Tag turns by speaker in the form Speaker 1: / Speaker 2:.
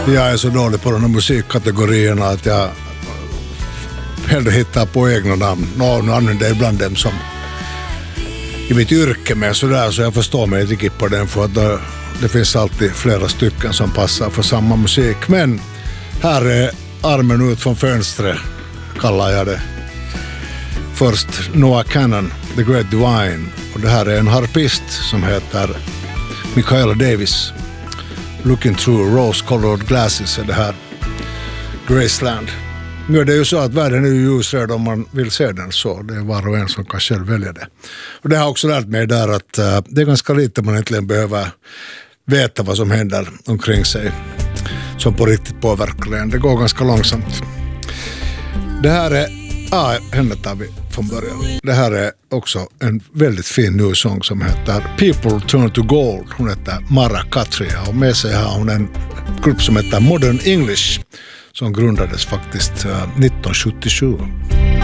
Speaker 1: Jag är så dålig på de här musikkategorierna att jag hellre hittar på egna namn. Nu använder jag ibland dem som i mitt yrke med sådär, så jag förstår mig riktigt på den, för att det finns alltid flera stycken som passar för samma musik. Men här är armen ut från fönstret, kallar jag det. Först Noah Kahan, The Great Divine, och det här är en harpist som heter Michaela Davis. Looking through rose-colored glasses är det här Graceland. Nu är det ju så att världen är ju ljusröd om man vill se den så. Det är var och en som kan själv välja det. Och det har också lärt mig där att det är ganska lite man egentligen behöver veta vad som händer omkring sig som på riktigt påverkar en. Det går ganska långsamt. Det här är, henne tar vi från början. Det här är också en väldigt fin ny sång som heter People Turn to Gold. Hon heter Mara Katria och med sig har hon en grupp som heter Modern English som grundades faktiskt 1977.